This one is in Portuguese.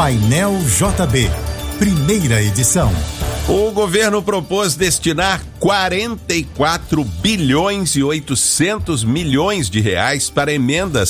Painel JB, primeira edição. O governo propôs destinar 44 bilhões e 800 milhões de reais para emendas